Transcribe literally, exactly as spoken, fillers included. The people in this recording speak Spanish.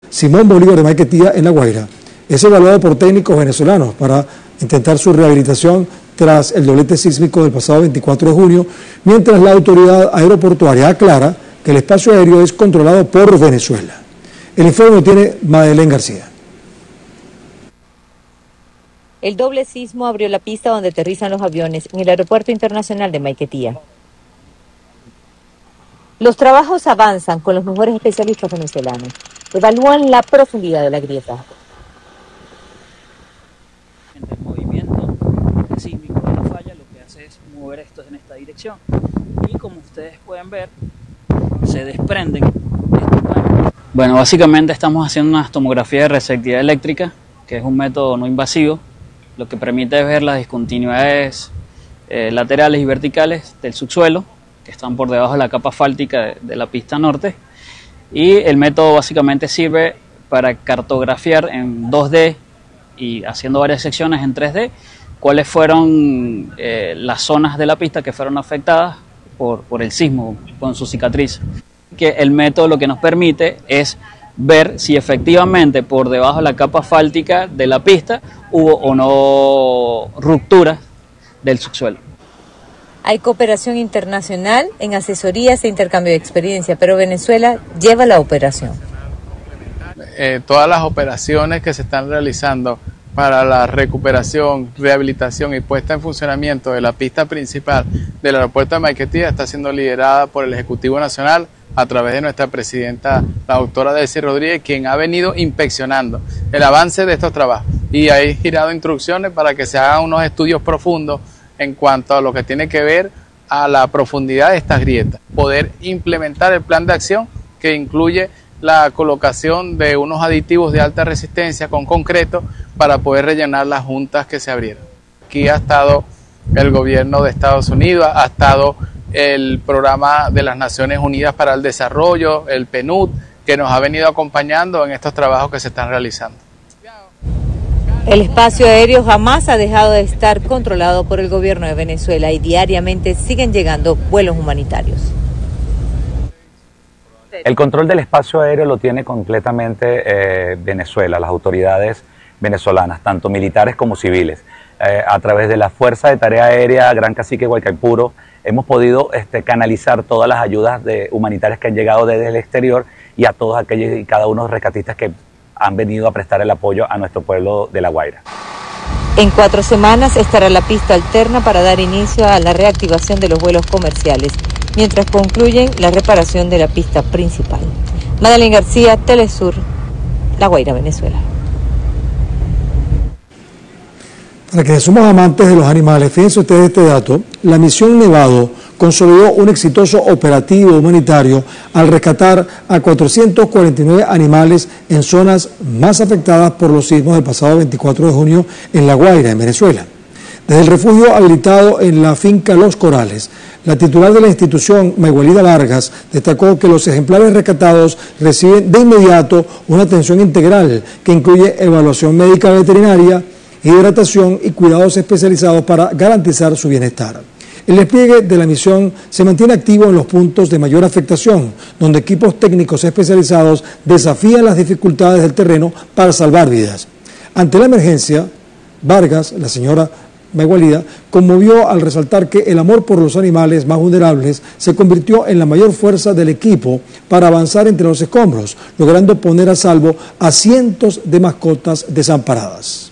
Simón Bolívar de Maiquetía, en La Guaira. Es evaluado por técnicos venezolanos para intentar su rehabilitación tras el doblete sísmico del pasado veinticuatro de junio, mientras la autoridad aeroportuaria aclara que el espacio aéreo es controlado por Venezuela. El informe lo tiene Madeleine García. El doble sismo abrió la pista donde aterrizan los aviones en el Aeropuerto Internacional de Maiquetía. Los trabajos avanzan con los mejores especialistas venezolanos. Evalúan la profundidad de la grieta. El movimiento sísmico de la falla lo que hace es mover estos en esta dirección. Y como ustedes pueden ver, se desprenden estos paneles. Bueno, básicamente estamos haciendo una tomografía de receptividad eléctrica, que es un método no invasivo, lo que permite ver las discontinuidades eh, laterales y verticales del subsuelo, que están por debajo de la capa asfáltica de, de la pista norte. Y el método básicamente sirve para cartografiar en dos D y haciendo varias secciones en tres D cuáles fueron eh, las zonas de la pista que fueron afectadas por, por el sismo con su cicatriz. Que el método lo que nos permite es ver si efectivamente por debajo de la capa asfáltica de la pista hubo o no rupturas del subsuelo. Hay cooperación internacional en asesorías e intercambio de experiencia, pero Venezuela lleva la operación. Eh, todas las operaciones que se están realizando para la recuperación, rehabilitación y puesta en funcionamiento de la pista principal del aeropuerto de Maiquetía está siendo liderada por el Ejecutivo Nacional a través de nuestra presidenta, la doctora Delcy Rodríguez, quien ha venido inspeccionando el avance de estos trabajos y ha girado instrucciones para que se hagan unos estudios profundos en cuanto a lo que tiene que ver a la profundidad de estas grietas, poder implementar el plan de acción que incluye la colocación de unos aditivos de alta resistencia con concreto para poder rellenar las juntas que se abrieron. Aquí ha estado el gobierno de Estados Unidos, ha estado el programa de las Naciones Unidas para el Desarrollo, el P N U D, que nos ha venido acompañando en estos trabajos que se están realizando. El espacio aéreo jamás ha dejado de estar controlado por el gobierno de Venezuela y diariamente siguen llegando vuelos humanitarios. El control del espacio aéreo lo tiene completamente eh, Venezuela, las autoridades venezolanas, tanto militares como civiles. Eh, a través de la Fuerza de Tarea Aérea Gran Cacique Guaycaipuro hemos podido este, canalizar todas las ayudas de, humanitarias que han llegado desde el exterior y a todos aquellos y cada uno de los rescatistas que han venido a prestar el apoyo a nuestro pueblo de La Guaira. En cuatro semanas estará la pista alterna para dar inicio a la reactivación de los vuelos comerciales, mientras concluyen la reparación de la pista principal. Madeleine García, Telesur, La Guaira, Venezuela. Para quienes somos amantes de los animales, fíjense ustedes este dato: la misión Nevado consolidó un exitoso operativo humanitario al rescatar a cuatrocientos cuarenta y nueve animales en zonas más afectadas por los sismos del pasado veinticuatro de junio en La Guaira, en Venezuela. Desde el refugio habilitado en la finca Los Corales, la titular de la institución, Mayhuelida Vargas, destacó que los ejemplares rescatados reciben de inmediato una atención integral que incluye evaluación médica veterinaria, hidratación y cuidados especializados para garantizar su bienestar. El despliegue de la misión se mantiene activo en los puntos de mayor afectación, donde equipos técnicos especializados desafían las dificultades del terreno para salvar vidas. Ante la emergencia, Vargas, la señora Mayhuelida, conmovió al resaltar que el amor por los animales más vulnerables se convirtió en la mayor fuerza del equipo para avanzar entre los escombros, logrando poner a salvo a cientos de mascotas desamparadas.